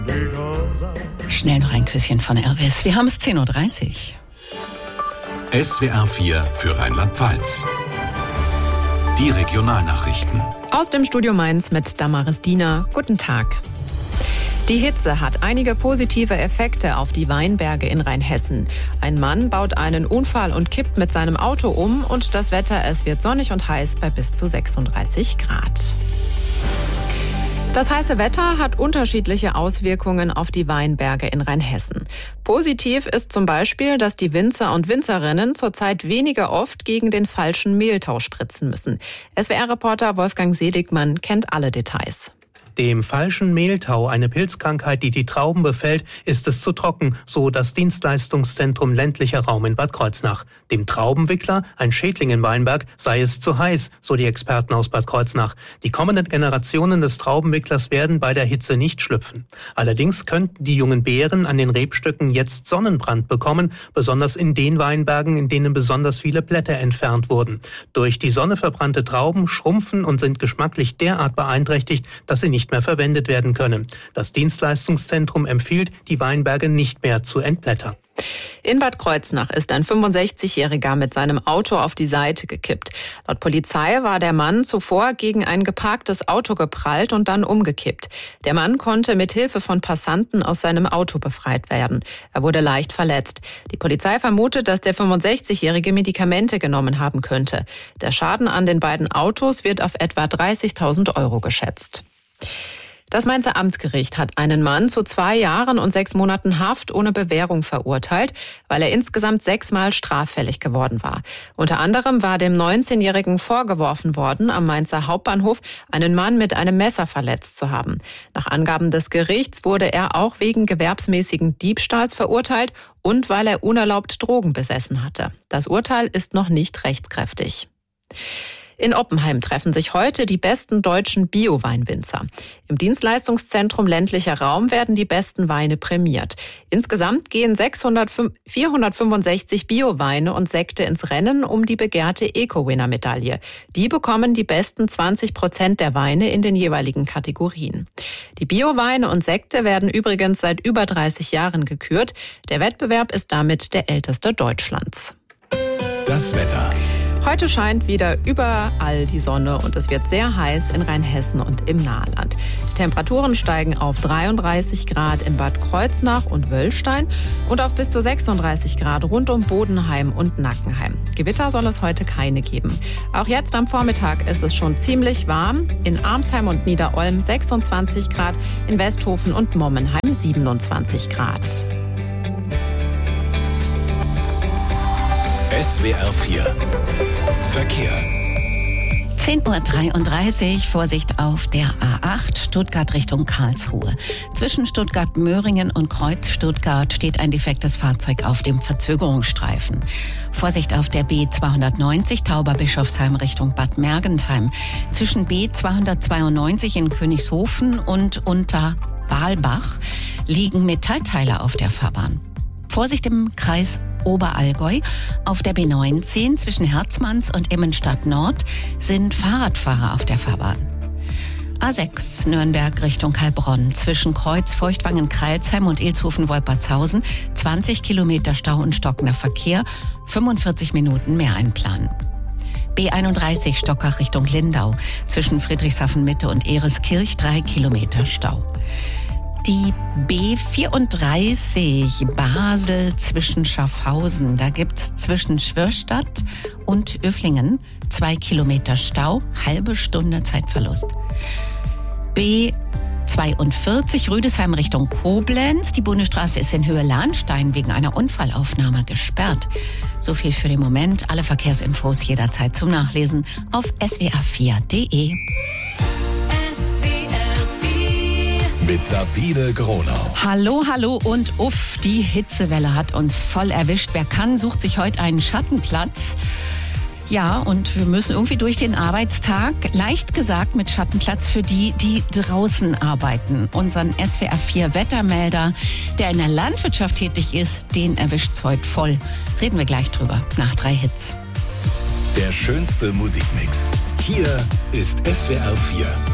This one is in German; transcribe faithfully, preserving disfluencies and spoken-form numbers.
Schnell noch ein Küsschen von Elvis. Wir haben es zehn Uhr dreißig. S W R vier für Rheinland-Pfalz. Die Regionalnachrichten. Aus dem Studio Mainz mit Damaris Diener. Guten Tag. Die Hitze hat einige positive Effekte auf die Weinberge in Rheinhessen. Ein Mann baut einen Unfall und kippt mit seinem Auto um und das Wetter, es wird sonnig und heiß bei bis zu sechsunddreißig Grad. Das heiße Wetter hat unterschiedliche Auswirkungen auf die Weinberge in Rheinhessen. Positiv ist zum Beispiel, dass die Winzer und Winzerinnen zurzeit weniger oft gegen den falschen Mehltau spritzen müssen. S W R-Reporter Wolfgang Seligmann kennt alle Details. Dem falschen Mehltau, eine Pilzkrankheit, die die Trauben befällt, ist es zu trocken, so das Dienstleistungszentrum ländlicher Raum in Bad Kreuznach. Dem Traubenwickler, ein Schädling im Weinberg, sei es zu heiß, so die Experten aus Bad Kreuznach. Die kommenden Generationen des Traubenwicklers werden bei der Hitze nicht schlüpfen. Allerdings könnten die jungen Beeren an den Rebstöcken jetzt Sonnenbrand bekommen, besonders in den Weinbergen, in denen besonders viele Blätter entfernt wurden. Durch die Sonne verbrannte Trauben schrumpfen und sind geschmacklich derart beeinträchtigt, dass sie nicht mehr verwendet werden können. Das Dienstleistungszentrum empfiehlt, die Weinberge nicht mehr zu entblättern. In Bad Kreuznach ist ein fünfundsechzigjähriger mit seinem Auto auf die Seite gekippt. Laut Polizei war der Mann zuvor gegen ein geparktes Auto geprallt und dann umgekippt. Der Mann konnte mit Hilfe von Passanten aus seinem Auto befreit werden. Er wurde leicht verletzt. Die Polizei vermutet, dass der fünfundsechzigjährige Medikamente genommen haben könnte. Der Schaden an den beiden Autos wird auf etwa dreißigtausend Euro geschätzt. Das Mainzer Amtsgericht hat einen Mann zu zwei Jahren und sechs Monaten Haft ohne Bewährung verurteilt, weil er insgesamt sechsmal straffällig geworden war. Unter anderem war dem neunzehnjährigen vorgeworfen worden, am Mainzer Hauptbahnhof einen Mann mit einem Messer verletzt zu haben. Nach Angaben des Gerichts wurde er auch wegen gewerbsmäßigen Diebstahls verurteilt und weil er unerlaubt Drogen besessen hatte. Das Urteil ist noch nicht rechtskräftig. In Oppenheim treffen sich heute die besten deutschen Bio-Weinwinzer. Im Dienstleistungszentrum ländlicher Raum werden die besten Weine prämiert. Insgesamt gehen vierhundertfünfundsechzig Bio-Weine und Sekte ins Rennen um die begehrte Eco-Winner-Medaille. Die bekommen die besten zwanzig Prozent der Weine in den jeweiligen Kategorien. Die Bio-Weine und Sekte werden übrigens seit über dreißig Jahren gekürt. Der Wettbewerb ist damit der älteste Deutschlands. Das Wetter. Heute scheint wieder überall die Sonne und es wird sehr heiß in Rheinhessen und im Nahland. Die Temperaturen steigen auf dreiunddreißig Grad in Bad Kreuznach und Wöllstein und auf bis zu sechsunddreißig Grad rund um Bodenheim und Nackenheim. Gewitter soll es heute keine geben. Auch jetzt am Vormittag ist es schon ziemlich warm. In Armsheim und Niederolm sechsundzwanzig Grad, in Westhofen und Mommenheim siebenundzwanzig Grad. S W R vier Verkehr. zehn Uhr dreiunddreißig, Vorsicht auf der A acht, Stuttgart Richtung Karlsruhe. Zwischen Stuttgart-Möhringen und Kreuz Stuttgart steht ein defektes Fahrzeug auf dem Verzögerungsstreifen. Vorsicht auf der B zweihundertneunzig, Tauberbischofsheim Richtung Bad Mergentheim. Zwischen B zweihundertzweiundneunzig in Königshofen und unter Balbach liegen Metallteile auf der Fahrbahn. Vorsicht im Kreis Oberallgäu. Auf der B neunzehn zwischen Herzmanns und Immenstadt Nord sind Fahrradfahrer auf der Fahrbahn. A sechs Nürnberg Richtung Heilbronn. Zwischen Kreuz Feuchtwangen-Kreilsheim und Ilshofen-Wolpertshausen zwanzig Kilometer Stau und stockender Verkehr, fünfundvierzig Minuten mehr einplanen. B einunddreißig Stockach Richtung Lindau. Zwischen Friedrichshafen-Mitte und Ereskirch drei Kilometer Stau. Die B vierunddreißig Basel zwischen Schaffhausen. Da gibt's zwischen Schwörstadt und Öflingen zwei Kilometer Stau, halbe Stunde Zeitverlust. B zweiundvierzig Rüdesheim Richtung Koblenz. Die Bundesstraße ist in Höhe Lahnstein wegen einer Unfallaufnahme gesperrt. So viel für den Moment. Alle Verkehrsinfos jederzeit zum Nachlesen auf s w r vier punkt d e. Mit Sabine Gronau. Hallo, hallo und uff, die Hitzewelle hat uns voll erwischt. Wer kann, sucht sich heute einen Schattenplatz. Ja, und wir müssen irgendwie durch den Arbeitstag, leicht gesagt mit Schattenplatz für die, die draußen arbeiten. Unseren S W R vier Wettermelder, der in der Landwirtschaft tätig ist, den erwischt's heute voll. Reden wir gleich drüber, nach drei Hits. Der schönste Musikmix. Hier ist S W R vier.